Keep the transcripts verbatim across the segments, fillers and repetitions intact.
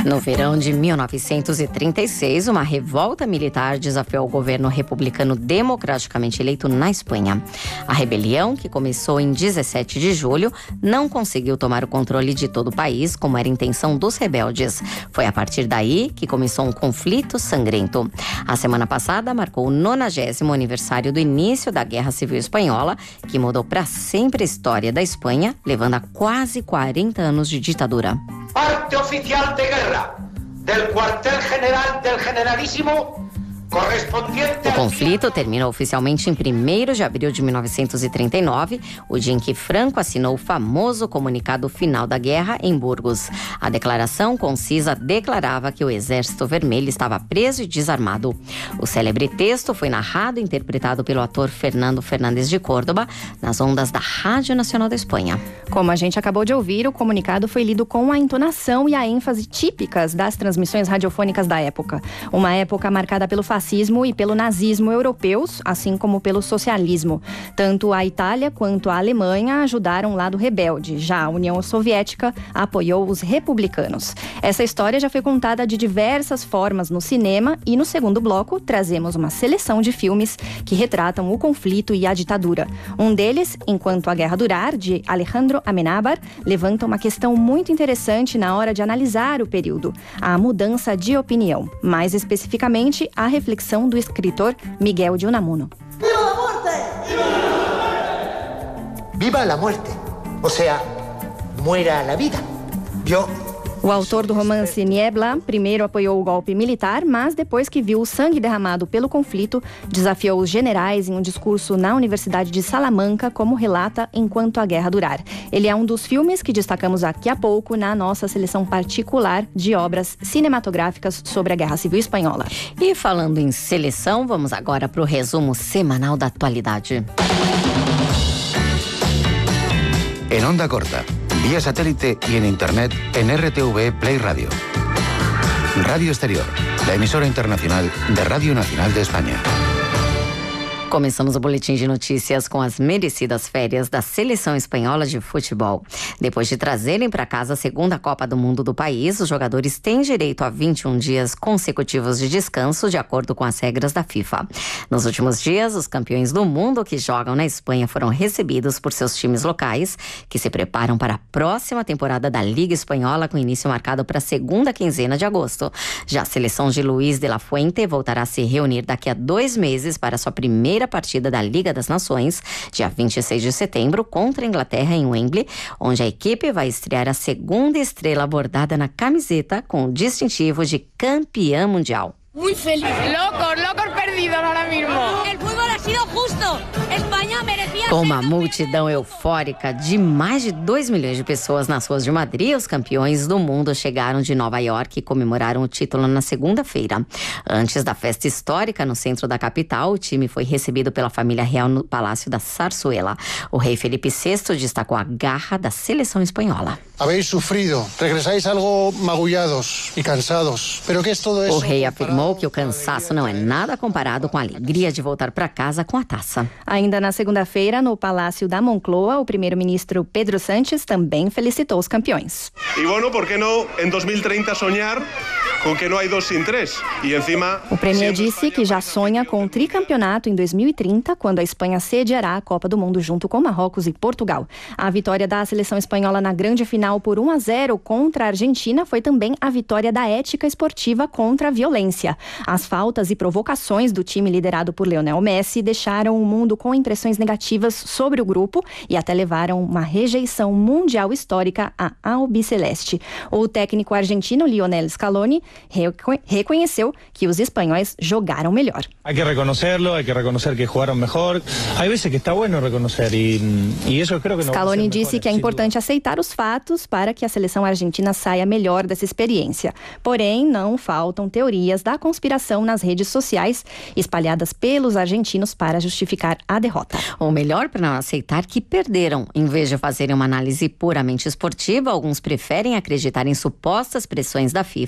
No verão de mil novecentos e trinta e seis, uma revolta militar desafiou o governo republicano democraticamente eleito na Espanha. A rebelião, que começou em dezessete de julho, não conseguiu tomar o controle de todo o país, como era a intenção dos rebeldes. Foi a partir daí que começou um conflito sangrento. A semana passada marcou o nonagésimo aniversário do início da Guerra Civil Espanhola, que mudou para sempre a história da Espanha, levando a quase quarenta anos de ditadura. Parte oficial de guerra del cuartel general del generalísimo correspondiente. O conflito terminou oficialmente em primeiro de abril de mil novecentos e trinta e nove, o dia em que Franco assinou o famoso comunicado final da guerra em Burgos. A declaração concisa declarava que o Exército Vermelho estava preso e desarmado. O célebre texto foi narrado e interpretado pelo ator Fernando Fernández de Córdoba nas ondas da Rádio Nacional da Espanha. Como a gente acabou de ouvir, o comunicado foi lido com a entonação e a ênfase típicas das transmissões radiofônicas da época. Uma época marcada pelo fascismo e pelo nazismo europeus, assim como pelo socialismo. Tanto a Itália quanto a Alemanha ajudaram o lado rebelde. Já a União Soviética apoiou os republicanos. Essa história já foi contada de diversas formas no cinema e no segundo bloco trazemos uma seleção de filmes que retratam o conflito e a ditadura. Um deles, Enquanto a Guerra Durar, de Alejandro Amenábar, levanta uma questão muito interessante na hora de analisar o período: a mudança de opinião. Mais especificamente, a reflexão do escritor Miguel de Unamuno. ¡Viva la muerte! ¡Viva la muerte! O sea, muera la vida. Yo... O autor do romance Niebla primeiro apoiou o golpe militar, mas depois que viu o sangue derramado pelo conflito, desafiou os generais em um discurso na Universidade de Salamanca, como relata Enquanto a Guerra Durar. Ele é um dos filmes que destacamos aqui a pouco na nossa seleção particular de obras cinematográficas sobre a Guerra Civil Espanhola. E falando em seleção, vamos agora para o resumo semanal da atualidade. En onda corta, vía satélite y en internet en R T V Play Radio. Radio Exterior, la emisora internacional de Radio Nacional de España. Começamos o boletim de notícias com as merecidas férias da seleção espanhola de futebol. Depois de trazerem para casa a segunda Copa do Mundo do país, os jogadores têm direito a vinte e um dias consecutivos de descanso, de acordo com as regras da FIFA. Nos últimos dias, os campeões do mundo que jogam na Espanha foram recebidos por seus times locais, que se preparam para a próxima temporada da Liga Espanhola, com início marcado para a segunda quinzena de agosto. Já a seleção de Luis de la Fuente voltará a se reunir daqui a dois meses para sua primeira partida da Liga das Nações, dia vinte e seis de setembro, contra a Inglaterra em Wembley, onde a equipe vai estrear a segunda estrela bordada na camiseta com o distintivo de campeã mundial. Muy feliz. Locos, locos perdidos ahora mismo. El fútbol ha sido justo. España merecía. Com uma multidão eufórica de mais de dois milhões de pessoas nas ruas de Madrid, os campeões do mundo chegaram de Nova York e comemoraram o título na segunda-feira. Antes da festa histórica no centro da capital, o time foi recebido pela família real no Palácio da Zarzuela. O rei Felipe sexto destacou a garra da seleção espanhola. Habéis sufrido, regresáis algo magullados e cansados, pero que es todo eso? O rei afirmou que o cansaço não é nada comparado com a alegria de voltar para casa com a taça. Ainda na segunda-feira, no Palácio da Moncloa, o primeiro-ministro Pedro Sánchez também felicitou os campeões. E bueno, por que não em dois mil e trinta sonhar com que não há dois sem três? E encima... O premier disse que já sonha com o tricampeonato em dois mil e trinta, quando a Espanha sediará a Copa do Mundo junto com Marrocos e Portugal. A vitória da seleção espanhola na grande final por um a zero contra a Argentina foi também a vitória da ética esportiva contra a violência. As faltas e provocações do time liderado por Lionel Messi deixaram o mundo com impressões negativas sobre o grupo e até levaram uma rejeição mundial histórica à albiceleste. O técnico argentino Lionel Scaloni reco- reconheceu que os espanhóis jogaram melhor. Hay que reconocerlo, hay que reconocer que jugaron mejor. Hay veces que está bueno reconocer y, y eso creo que no. Scaloni disse que é importante aceitar os fatos para que a seleção argentina saia melhor dessa experiência. Porém, não faltam teorias da conspiração nas redes sociais, espalhadas pelos argentinos para justificar a derrota. Ou melhor, para não aceitar que perderam. Em vez de fazerem uma análise puramente esportiva, alguns preferem acreditar em supostas pressões da FIFA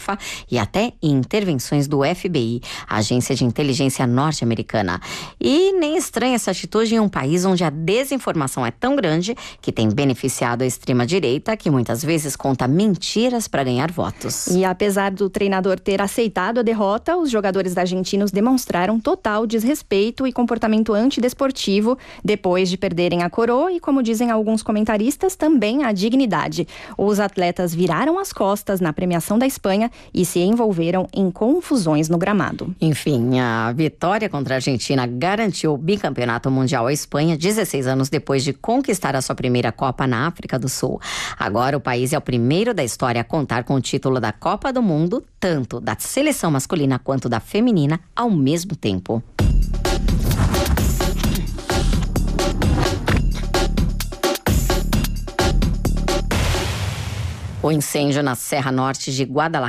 e até intervenções do F B I, a agência de inteligência norte-americana. E nem estranha essa atitude em um país onde a desinformação é tão grande que tem beneficiado a extrema-direita, que muitas vezes conta mentiras para ganhar votos. E apesar do treinador ter aceitado a derrota, os jogadores argentinos demonstraram total desrespeito e comportamento antidesportivo depois de perderem a coroa e, como dizem alguns comentaristas, também a dignidade. Os atletas viraram as costas na premiação da Espanha e se envolveram em confusões no gramado. Enfim, a vitória contra a Argentina garantiu o bicampeonato mundial à Espanha dezesseis anos depois de conquistar a sua primeira Copa na África do Sul. Agora o país é o primeiro da história a contar com o título da Copa do Mundo, tanto da seleção masculina quanto da feminina, ao mesmo tempo. O incêndio na Serra Norte de Guadalajara